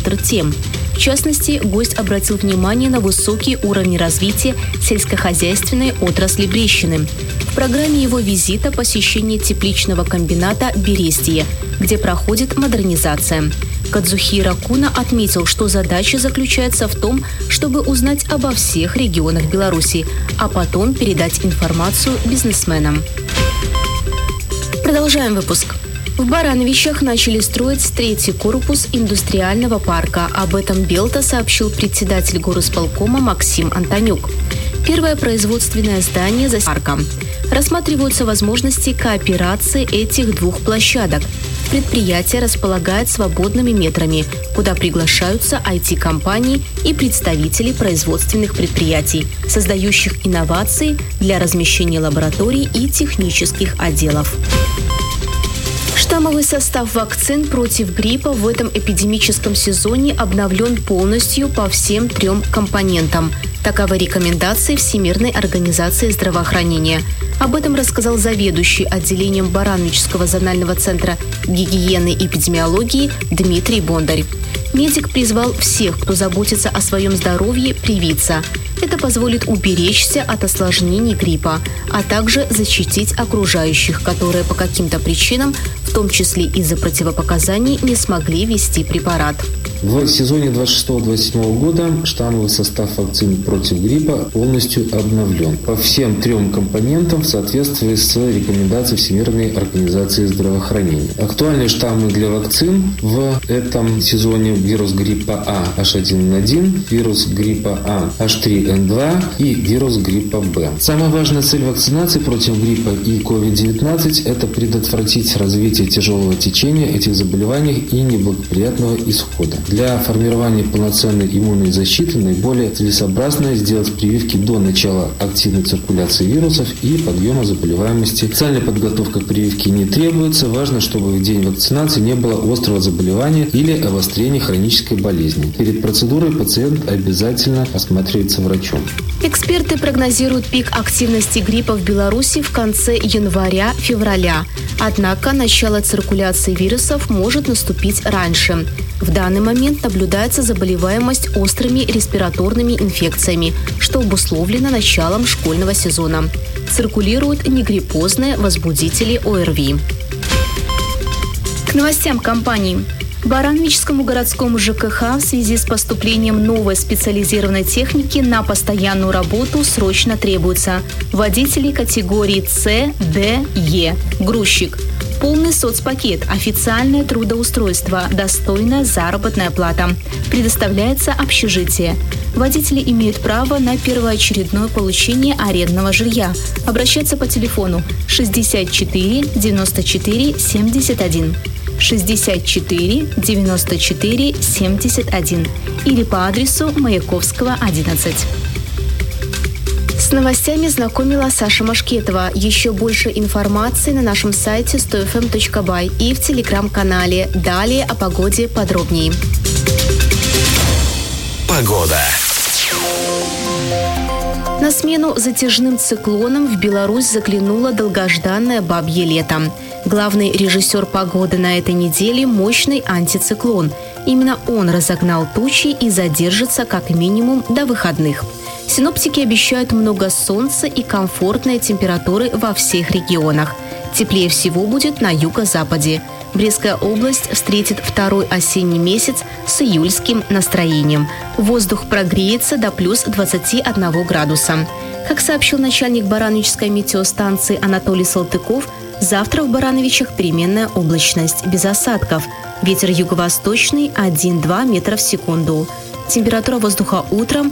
спектр тем. В частности, гость обратил внимание на высокие уровни развития сельскохозяйственной отрасли Брещины. В программе его визита посещение тепличного комбината «Берестие», где проходит модернизация. Кадзухиро Куна отметил, что задача заключается в том, чтобы узнать обо всех регионах Беларуси, а потом передать информацию бизнесменам. Продолжаем выпуск. В Барановичах начали строить третий корпус индустриального парка. Об этом Белта сообщил председатель горосполкома Максим Антонюк. Первое производственное здание за парком. Рассматриваются возможности кооперации этих двух площадок. Предприятие располагает свободными метрами, куда приглашаются IT-компании и представители производственных предприятий, создающих инновации для размещения лабораторий и технических отделов. Штаммовый состав вакцин против гриппа в этом эпидемическом сезоне обновлен полностью по всем 3 компонентам. Таковы рекомендации Всемирной организации здравоохранения. Об этом рассказал заведующий отделением Барановичского зонального центра гигиены и эпидемиологии Дмитрий Бондарь. Медик призвал всех, кто заботится о своем здоровье, привиться. Это позволит уберечься от осложнений гриппа, а также защитить окружающих, которые по каким-то причинам, в том числе из-за противопоказаний, не смогли ввести препарат. В сезоне 26-27 года штаммовый состав вакцин против гриппа полностью обновлен по всем 3 компонентам в соответствии с рекомендацией Всемирной организации здравоохранения. Актуальные штаммы для вакцин в этом сезоне: вирус гриппа А H1N1, вирус гриппа А H3N2 и вирус гриппа Б. Самая важная цель вакцинации против гриппа и COVID-19 – это предотвратить развитие тяжелого течения этих заболеваний и неблагоприятного исхода. Для формирования полноценной иммунной защиты наиболее целесообразно сделать прививки до начала активной циркуляции вирусов и подъема заболеваемости. Специальная подготовка к прививке не требуется. Важно, чтобы в день вакцинации не было острого заболевания или обострения хронической болезни. Перед процедурой пациент обязательно осматривается врачом. Эксперты прогнозируют пик активности гриппа в Беларуси в конце января-февраля. Однако начало циркуляции вирусов может наступить раньше. В данный момент наблюдается заболеваемость острыми респираторными инфекциями, что обусловлено началом школьного сезона. Циркулируют негриппозные возбудители ОРВИ. К новостям компаний. Барановичскому городскому ЖКХ в связи с поступлением новой специализированной техники на постоянную работу срочно требуются водители категории С, Д, Е, грузчик. Полный соцпакет, официальное трудоустройство, достойная заработная плата. Предоставляется общежитие. Водители имеют право на первоочередное получение арендного жилья. Обращаться по телефону 64 94 71. 64 94 71 или по адресу Маяковского, 11. С новостями знакомила Саша Машкетова. Еще больше информации на нашем сайте 100fm.by и в телеграм-канале. Далее о погоде подробнее. Погода. На смену затяжным циклонам в Беларусь заглянуло долгожданное бабье лето. Главный режиссер погоды на этой неделе – мощный антициклон. Именно он разогнал тучи и задержится как минимум до выходных. Синоптики обещают много солнца и комфортные температуры во всех регионах. Теплее всего будет на юго-западе. Брестская область встретит второй осенний месяц с июльским настроением. Воздух прогреется до плюс 21 градуса. Как сообщил начальник Барановичской метеостанции Анатолий Салтыков, завтра в Барановичах переменная облачность, без осадков. Ветер юго-восточный 1-2 метра в секунду. Температура воздуха утром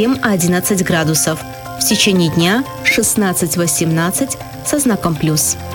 7-11 градусов. В течение дня 16-18 со знаком плюс.